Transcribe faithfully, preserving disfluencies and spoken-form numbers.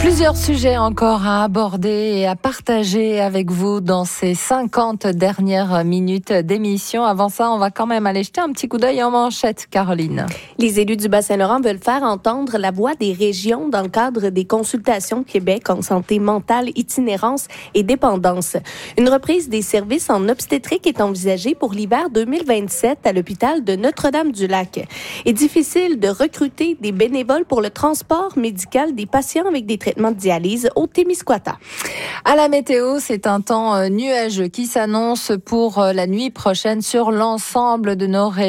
Plusieurs sujets encore à aborder et à partager avec vous dans ces cinquante dernières minutes d'émission. Avant ça, on va quand même aller jeter un petit coup d'œil en manchette, Caroline. Les élus du Bas-Saint-Laurent veulent faire entendre la voix des régions dans le cadre des consultations Québec en santé mentale, itinérance et dépendance. Une reprise des services en obstétrique est envisagée pour l'hiver deux mille vingt-sept à l'hôpital de Notre-Dame-du-Lac. Il est difficile de recruter des bénévoles pour le transport médical des patients avec des traitements de dialyse au Témiscouata. À la météo, c'est un temps nuageux qui s'annonce pour la nuit prochaine sur l'ensemble de nos régions.